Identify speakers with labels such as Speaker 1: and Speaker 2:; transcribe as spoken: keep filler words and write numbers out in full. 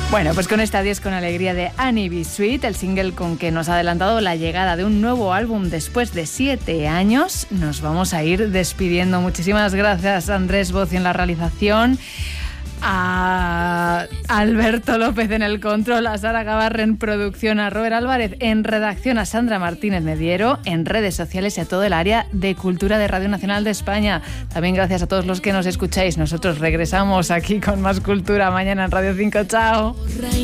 Speaker 1: Bueno, pues con este Adiós con alegría de Annie B. Sweet, el single con que nos ha adelantado la llegada de un nuevo álbum después de siete años, nos vamos a ir despidiendo. Muchísimas gracias, Andrés Bocio en la realización, a Alberto López en el control, a Sara Gabarre en producción, a Robert Álvarez en redacción, a Sandra Martínez Mediero en redes sociales y a todo el área de cultura de Radio Nacional de España. También gracias a todos los que nos escucháis. Nosotros regresamos aquí con más cultura mañana en Radio cinco. Chao.